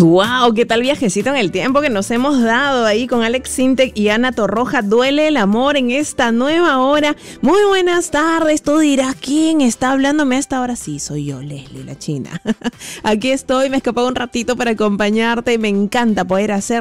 Wow, qué tal viajecito en el tiempo que nos hemos dado ahí con Alex Sintek y Ana Torroja. Duele el amor en esta nueva hora. Muy buenas tardes. Tú dirás, ¿quién está hablándome a esta hora? Sí, soy yo, Leslie, la china. Aquí estoy, me he escapado un ratito para acompañarte y me encanta poder hacer